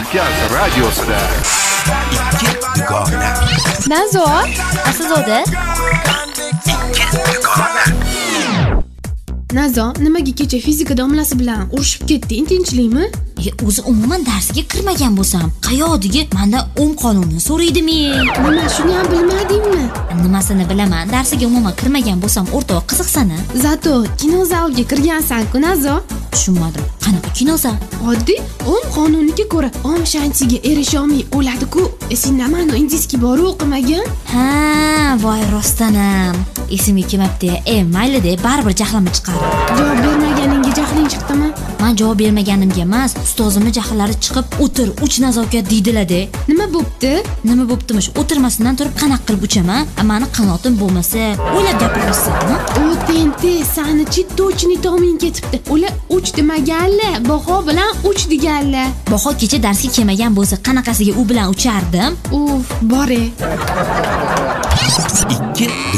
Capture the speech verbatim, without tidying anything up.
Markaz radiosida ikki dugona. Nazo, Asazoda. ikki dugona. Nazo, nimaga kecha fizika domlasi bilan urushib ketding, tinchlikmi? E, o'zi umuman darsiga kirmagan bo'lsam, qayoqdagi menda ohm qonunini so'raydimi? Nima, shuni ham bilmadingmi? Nimasini bilaman, darsiga umuman kirmagan bo'lsam, o'rtoq qiziqsana. Zato kinozalga kirgansan-ku, Nazo. Tushunmadim. Qanaqa kinoza? Oddiy ohm qonuniga ko'ra ohm shansiga erisha olmay o'ladi-ku. Esinamani indiski bor o'qimagan? Ha, voy rostdanam. Esimga kelmabdi. E, mayli-de, baribir jahlimni chiqardi. Javob bermaganingga jahling chiqdimi? Men javob bermaganimga emas, ustozimning jahllari chiqib, "O'tir, uch nazokat" deydilar-de. Nima bo'pti? Nima bo'ptimish? O'tirmasdan turib qanaqa qilib uchaman? Mani qanotim bo'lmasa, o'ylab gapirasizmi? O tente, sani chittochini toming ketibdi. Ular uch demaganlar, baho bilan uch deganlar. Baho kecha darsga kelmagan bo'lsa, qanaqasiga u bilan uchardim? Uf, bore. ikki